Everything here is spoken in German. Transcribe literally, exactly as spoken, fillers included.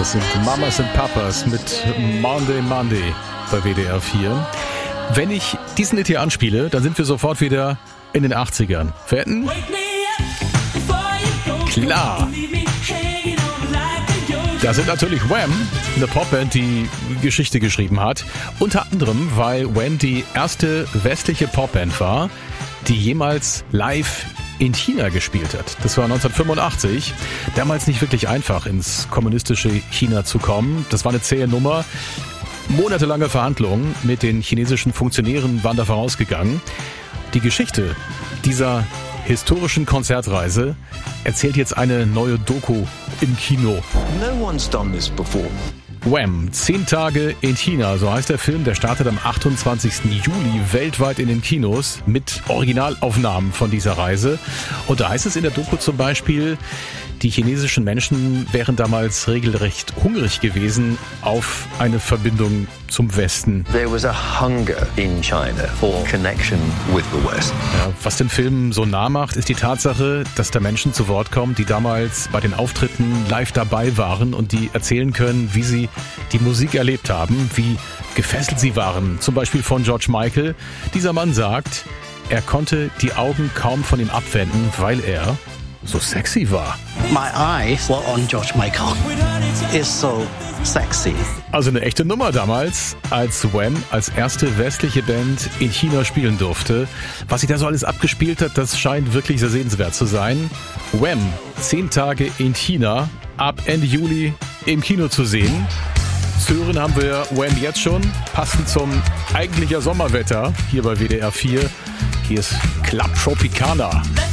Das sind Mamas and Papas mit Monday Monday bei W D R vier. Wenn ich diesen Lied hier anspiele, dann sind wir sofort wieder in den achtzigern. Wetten? Klar. Das sind natürlich Wham, eine Popband, die Geschichte geschrieben hat. Unter anderem, weil Wham die erste westliche Popband war, die jemals live in China gespielt hat. Das war neunzehnhundertfünfundachtzig. Damals nicht wirklich einfach, ins kommunistische China zu kommen. Das war eine zähe Nummer. Monatelange Verhandlungen mit den chinesischen Funktionären waren da vorausgegangen. Die Geschichte dieser historischen Konzertreise erzählt jetzt eine neue Doku im Kino. No one's done this before. Wham! Zehn Tage in China, so heißt der Film. Der startet am achtundzwanzigsten Juli weltweit in den Kinos mit Originalaufnahmen von dieser Reise. Und da heißt es in der Doku zum Beispiel, die chinesischen Menschen wären damals regelrecht hungrig gewesen auf eine Verbindung zum Westen. There was a hunger in China for connection with the West. Ja, was den Film so nah macht, ist die Tatsache, dass da Menschen zu Wort kommen, die damals bei den Auftritten live dabei waren und die erzählen können, wie sie die Musik erlebt haben, wie gefesselt sie waren. Zum Beispiel von George Michael. Dieser Mann sagt, er konnte die Augen kaum von ihm abwenden, weil er so sexy war. My eyes were on George Michael. It's so sexy. Also eine echte Nummer damals, als Wham als erste westliche Band in China spielen durfte. Was sich da so alles abgespielt hat, das scheint wirklich sehr sehenswert zu sein. Wham, zehn Tage in China, ab Ende Juli im Kino zu sehen. Zu hören haben wir Wham jetzt schon, passend zum eigentlichen Sommerwetter hier bei W D R vier. Hier ist Club Tropicana.